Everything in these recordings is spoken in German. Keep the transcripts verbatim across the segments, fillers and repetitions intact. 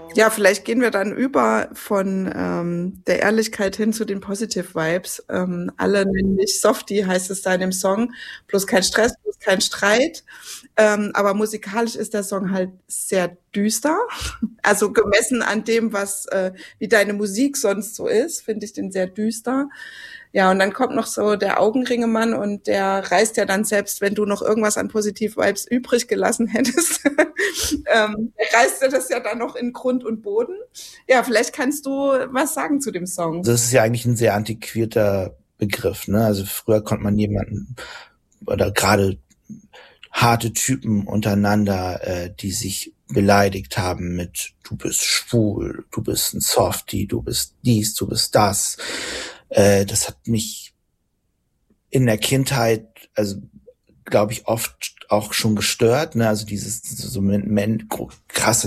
Ja, vielleicht gehen wir dann über von ähm, der Ehrlichkeit hin zu den Positive Vibes. Ähm, alle nennen mich Softie, heißt es da in dem Song. Bloß kein Stress, bloß kein Streit. Ähm, aber musikalisch ist der Song halt sehr düster. Also gemessen an dem, was äh, wie deine Musik sonst so ist, finde ich den sehr düster. Ja, und dann kommt noch so der Augenringemann und der reißt ja dann selbst, wenn du noch irgendwas an Positiv Vibes übrig gelassen hättest, ähm, reißt er das ja dann noch in Grund und Boden. Ja, vielleicht kannst du was sagen zu dem Song. Das ist ja eigentlich ein sehr antiquierter Begriff, ne? Also früher konnte man jemanden oder gerade harte Typen untereinander, äh, die sich beleidigt haben mit du bist schwul, du bist ein Softie, du bist dies, du bist das. Äh, das hat mich in der Kindheit, also glaube ich, oft auch schon gestört, ne? Also dieses so män- krasse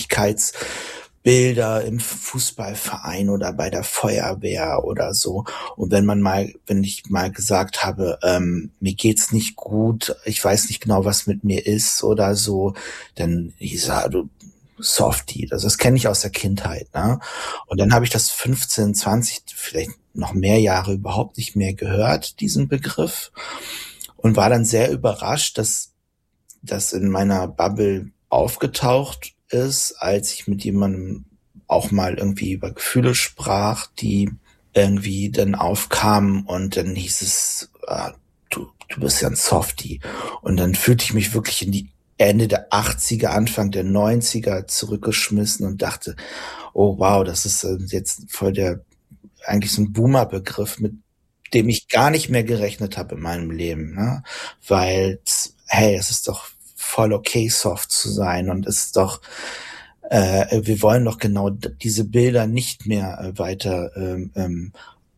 Männlichkeitsbilder im Fußballverein oder bei der Feuerwehr oder so. Und wenn man mal, wenn ich mal gesagt habe, ähm, mir geht's nicht gut, ich weiß nicht genau, was mit mir ist oder so, dann hieß er, du Softie. Also das kenne ich aus der Kindheit, ne? Und dann habe ich das fünfzehn, zwanzig, vielleicht noch mehr Jahre überhaupt nicht mehr gehört, diesen Begriff. Und war dann sehr überrascht, dass das in meiner Bubble aufgetaucht ist, als ich mit jemandem auch mal irgendwie über Gefühle sprach, die irgendwie dann aufkamen und dann hieß es, ah, du, du bist ja ein Softie. Und dann fühlte ich mich wirklich in die Ende der achtziger, Anfang der neunziger zurückgeschmissen und dachte, oh wow, das ist jetzt voll der, eigentlich so ein Boomer-Begriff, mit dem ich gar nicht mehr gerechnet habe in meinem Leben, ne? Weil, hey, es ist doch voll okay, soft zu sein und es ist doch, äh, wir wollen doch genau diese Bilder nicht mehr äh, weiter ähm, ähm,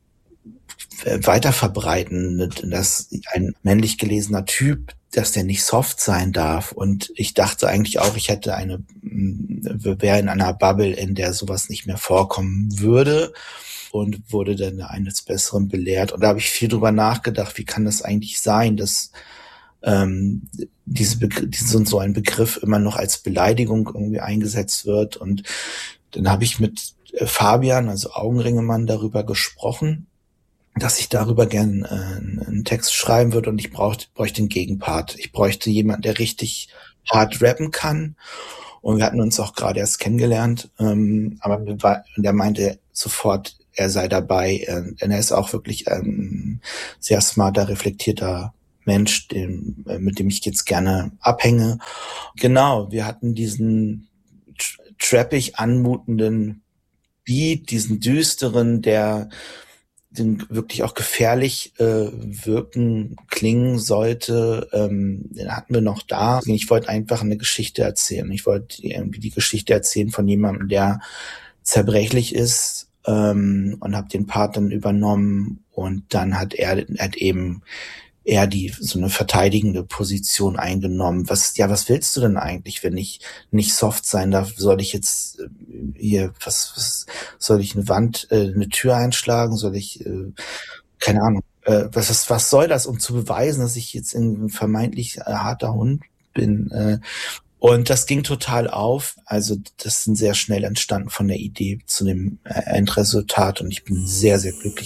weiter verbreiten, dass ein männlich gelesener Typ, dass der nicht soft sein darf. Und ich dachte eigentlich auch, ich hätte eine, wäre in einer Bubble, in der sowas nicht mehr vorkommen würde, und wurde dann eines Besseren belehrt. Und da habe ich viel drüber nachgedacht, wie kann das eigentlich sein, dass ähm, diese Begr- diese, so ein Begriff immer noch als Beleidigung irgendwie eingesetzt wird. Und dann habe ich mit Fabian, also Augenringemann, darüber gesprochen, dass ich darüber gern äh, einen Text schreiben würde, und ich brauchte, bräuchte einen Gegenpart. Ich bräuchte jemanden, der richtig hart rappen kann. Und wir hatten uns auch gerade erst kennengelernt, ähm, aber wir war, der meinte sofort, er sei dabei. Äh, denn er ist auch wirklich ein sehr smarter, reflektierter Mensch, dem, äh, mit dem ich jetzt gerne abhänge. Genau, wir hatten diesen tr- trappig anmutenden Beat, diesen düsteren, der den wirklich auch gefährlich äh, wirken, klingen sollte, ähm, den hatten wir noch da. Ich wollte einfach eine Geschichte erzählen. Ich wollte irgendwie die Geschichte erzählen von jemandem, der zerbrechlich ist, ähm, und habe den Part dann übernommen, und dann hat er hat eben eher die so eine verteidigende Position eingenommen. Was ja, was willst du denn eigentlich, wenn ich nicht soft sein darf? Soll ich jetzt äh, hier was, was soll ich eine Wand, äh, eine Tür einschlagen? Soll ich äh, keine Ahnung, äh, was was was soll das, um zu beweisen, dass ich jetzt ein vermeintlich äh, harter Hund bin? Äh, und das ging total auf. Also das sind sehr schnell entstanden von der Idee zu dem äh, Endresultat, und ich bin sehr sehr glücklich